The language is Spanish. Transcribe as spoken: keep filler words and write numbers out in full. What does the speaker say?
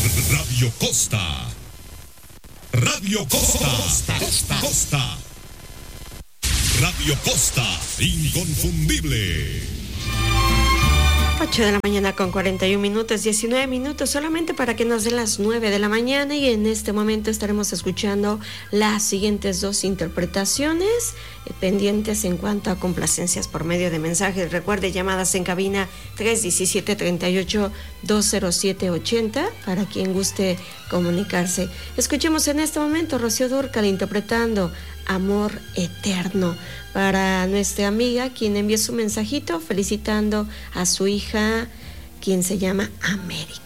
Radio Costa. Radio Costa. Costa. Costa. Costa. Radio Costa. Inconfundible. ocho de la mañana con cuarenta y un minutos, diecinueve minutos, solamente para que nos den las nueve de la mañana, y en este momento estaremos escuchando las siguientes dos interpretaciones eh, pendientes en cuanto a complacencias por medio de mensajes. Recuerde, llamadas en cabina tres uno siete, tres ocho, dos cero siete, ocho cero para quien guste comunicarse. Escuchemos en este momento Rocío Dúrcal interpretando Amor Eterno, para nuestra amiga quien envió su mensajito felicitando a su hija, quien se llama América.